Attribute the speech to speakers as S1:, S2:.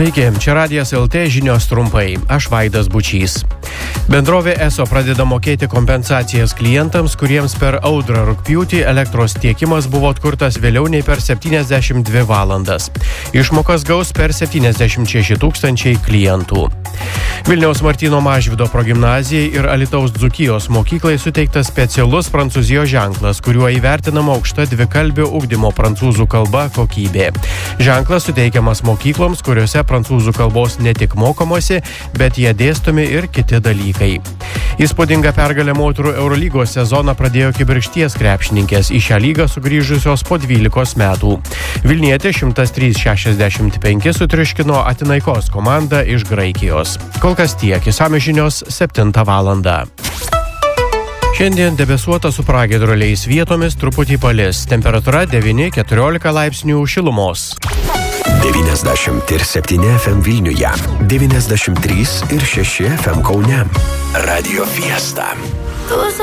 S1: Sveiki, čia Radijas LT žinios trumpai. Aš Vaidas Bučys. Bendrovė ESO pradeda mokėti kompensacijas klientams, kuriems per audrą rugpjūtį elektros tiekimas buvo atkurtas vėliau nei per 72 valandas. Išmokas gaus per 76 tūkstančiai klientų. Vilniaus Martyno Mažvydo progimnazijai ir Alytaus Dzūkijos mokyklai suteiktas specialus Prancūzijos ženklas, kuriuo įvertinama aukšta dvikalbio ugdymo prancūzų kalba kokybė. Ženklas suteikiamas mokykloms, kuriuose prancūzų kalbos ne tik mokomosi, bet jie dėstomi ir kiti dalykai. Įspūdingą pergalę moterų Eurolygos sezoną pradėjo kibirkšties krepšininkės, į šią lygą sugrįžusios po 12 metų. Vilnietė 103-65 sutriuškino Atinaikos komandą iš Graikijos. Kol kas tiek, išsamios žinios 7 valandą. Šiandien debesuota su pragiedruliais, vietomis truputį palis. Temperatūra 9-14 laipsnių šilumos.
S2: 97 FM Vilniuje, 93 ir 6 FM Kaune. Radio Fiesta.